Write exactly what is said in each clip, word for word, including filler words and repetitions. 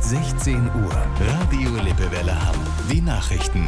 sechzehn Uhr. Radio Lippewelle Hamm. Die Nachrichten.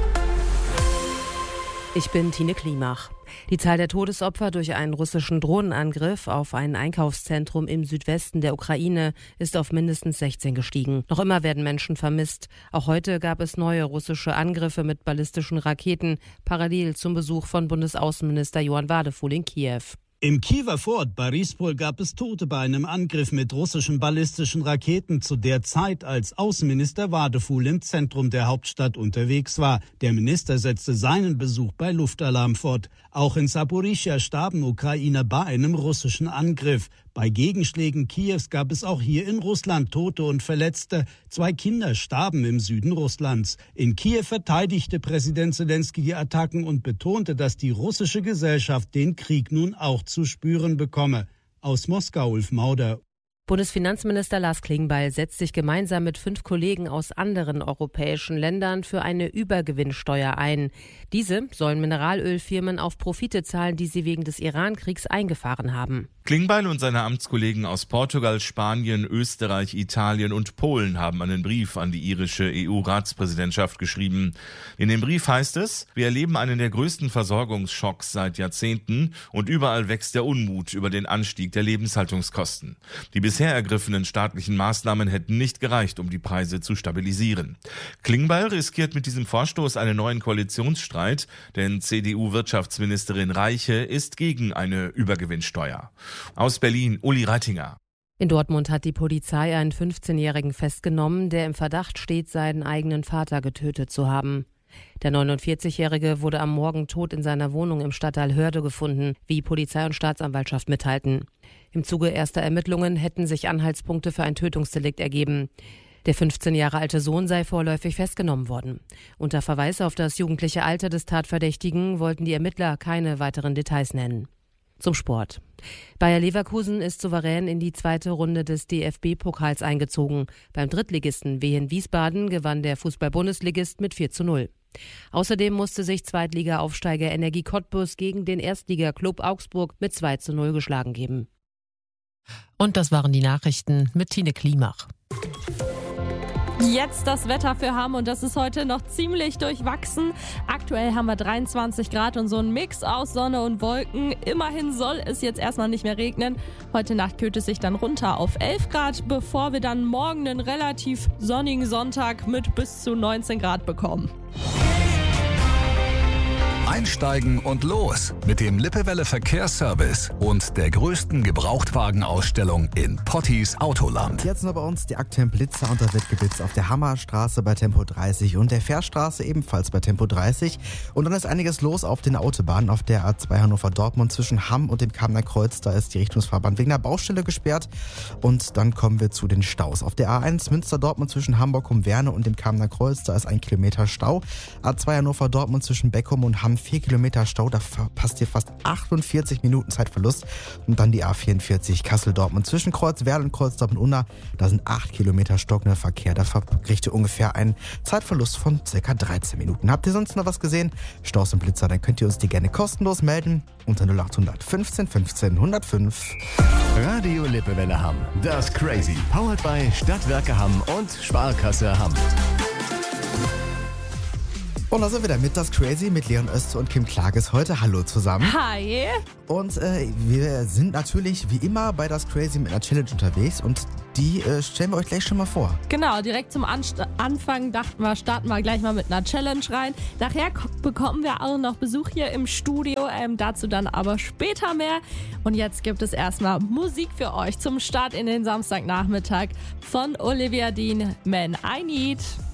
Ich bin Tine Klimach. Die Zahl der Todesopfer durch einen russischen Drohnenangriff auf ein Einkaufszentrum im Südwesten der Ukraine ist auf mindestens sechzehn gestiegen. Noch immer werden Menschen vermisst. Auch heute gab es neue russische Angriffe mit ballistischen Raketen, parallel zum Besuch von Bundesaußenminister Johann Wadefuhl in Kiew. Im Kiewer Vorort Borispol gab es Tote bei einem Angriff mit russischen ballistischen Raketen zu der Zeit, als Außenminister Wadefuhl im Zentrum der Hauptstadt unterwegs war. Der Minister setzte seinen Besuch bei Luftalarm fort. Auch in Saporischschja starben Ukrainer bei einem russischen Angriff. Bei Gegenschlägen Kiews gab es auch hier in Russland Tote und Verletzte. Zwei Kinder starben im Süden Russlands. In Kiew verteidigte Präsident Selenskyj die Attacken und betonte, dass die russische Gesellschaft den Krieg nun auch zu spüren bekomme. Aus Moskau, Ulf Mauder. Bundesfinanzminister Lars Klingbeil setzt sich gemeinsam mit fünf Kollegen aus anderen europäischen Ländern für eine Übergewinnsteuer ein. Diese sollen Mineralölfirmen auf Profite zahlen, die sie wegen des Iran-Kriegs eingefahren haben. Klingbeil und seine Amtskollegen aus Portugal, Spanien, Österreich, Italien und Polen haben einen Brief an die irische E U-Ratspräsidentschaft geschrieben. In dem Brief heißt es: Wir erleben einen der größten Versorgungsschocks seit Jahrzehnten und überall wächst der Unmut über den Anstieg der Lebenshaltungskosten. Die bisher ergriffenen staatlichen Maßnahmen hätten nicht gereicht, um die Preise zu stabilisieren. Klingbeil riskiert mit diesem Vorstoß einen neuen Koalitionsstreit, denn C D U-Wirtschaftsministerin Reiche ist gegen eine Übergewinnsteuer. Aus Berlin, Uli Reitinger. In Dortmund hat die Polizei einen fünfzehnjährigen festgenommen, der im Verdacht steht, seinen eigenen Vater getötet zu haben. Der neunundvierzigjährige wurde am Morgen tot in seiner Wohnung im Stadtteil Hörde gefunden, wie Polizei und Staatsanwaltschaft mitteilten. Im Zuge erster Ermittlungen hätten sich Anhaltspunkte für ein Tötungsdelikt ergeben. Der fünfzehn Jahre alte Sohn sei vorläufig festgenommen worden. Unter Verweis auf das jugendliche Alter des Tatverdächtigen wollten die Ermittler keine weiteren Details nennen. Zum Sport. Bayer Leverkusen ist souverän in die zweite Runde des D F B-Pokals eingezogen. Beim Drittligisten Wehen Wiesbaden gewann der Fußball-Bundesligist mit vier zu null. Außerdem musste sich Zweitliga-Aufsteiger Energie Cottbus gegen den Erstligaklub Augsburg mit zwei zu null geschlagen geben. Und das waren die Nachrichten mit Tine Klimach. Jetzt das Wetter für Hamm und das ist heute noch ziemlich durchwachsen. Aktuell haben wir dreiundzwanzig Grad und so ein Mix aus Sonne und Wolken. Immerhin soll es jetzt erstmal nicht mehr regnen. Heute Nacht kühlt es sich dann runter auf elf Grad, bevor wir dann morgen einen relativ sonnigen Sonntag mit bis zu neunzehn Grad bekommen. Einsteigen und los mit dem Lippewelle Verkehrsservice und der größten Gebrauchtwagenausstellung in Pottis Autoland. Jetzt noch bei uns die aktuellen Blitzer und da wird geblitzt auf der Hammerstraße bei Tempo dreißig und der Fährstraße ebenfalls bei Tempo dreißig. Und dann ist einiges los auf den Autobahnen. Auf der A zwei Hannover-Dortmund zwischen Hamm und dem Kamener Kreuz, da ist die Richtungsfahrbahn wegen der Baustelle gesperrt. Und dann kommen wir zu den Staus. Auf der A eins Münster-Dortmund zwischen Hamburg um Werne und dem Kamener Kreuz, da ist ein Kilometer Stau. A zwei Hannover-Dortmund zwischen Beckum und Hamm vier Kilometer Stau, da verpasst ihr fast achtundvierzig Minuten Zeitverlust. Und dann die A vierundvierzig Kassel-Dortmund zwischen Kreuzwerl und Kreuzdorf-Unna, da sind acht Kilometer stockender Verkehr, da kriegt ihr ungefähr einen Zeitverlust von ca. dreizehn Minuten. Habt ihr sonst noch was gesehen? Staus und Blitzer, dann könnt ihr uns die gerne kostenlos melden unter null acht hundert fünfzehn fünfzehn hundertfünf. Radio Lippewelle Hamm, das Crazy, powered by Stadtwerke Hamm und Sparkasse Hamm. Und da sind wir damit, das Crazy mit Leon Öster und Kim Klages heute. Hallo zusammen. Hi. Und äh, wir sind natürlich wie immer bei das Crazy mit einer Challenge unterwegs und die äh, stellen wir euch gleich schon mal vor. Genau, direkt zum Anst- Anfang dachten wir, starten wir gleich mal mit einer Challenge rein. Nachher k- bekommen wir auch noch Besuch hier im Studio, ähm, dazu dann aber später mehr. Und jetzt gibt es erstmal Musik für euch zum Start in den Samstagnachmittag von Olivia Dean, Man I Need.